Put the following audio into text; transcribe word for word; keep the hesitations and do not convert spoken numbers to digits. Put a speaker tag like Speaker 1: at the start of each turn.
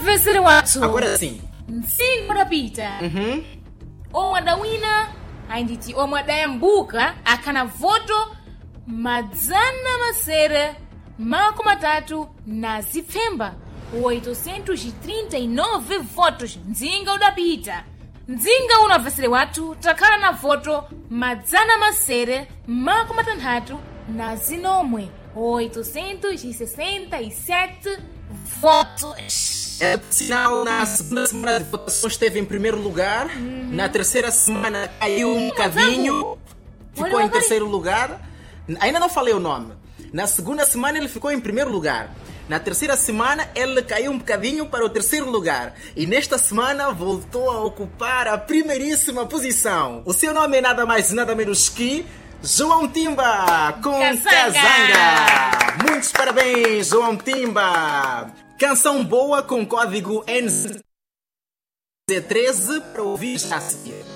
Speaker 1: vê-se watu.
Speaker 2: Agora sim.
Speaker 1: Sim, unapita.
Speaker 2: Uhum.
Speaker 1: Omwe dawina ainditi omwe dayambuka akana voto madzana masere makumi matatu na zipfemba oitocentos e trinta e nove votos. Nzinga udapita. Nzinga unavesere watu takhala na voto madzana masere makumi matanthatu na zinomwe oitocentos e sessenta e sete votos.
Speaker 2: É, por sinal, na segunda semana de votação esteve em primeiro lugar. Uhum. Na terceira semana caiu um bocadinho. Ficou
Speaker 1: Olha,
Speaker 2: em terceiro lugar. Ainda não falei o nome. Na segunda semana ele ficou em primeiro lugar. Na terceira semana ele caiu um bocadinho para o terceiro lugar. E nesta semana voltou a ocupar a primeiríssima posição. O seu nome é nada mais e nada menos que João Timba com
Speaker 1: Kazanga.
Speaker 2: Kazanga. Muitos parabéns, João Timba. Canção boa com código N Z treze para ouvir já a seguir.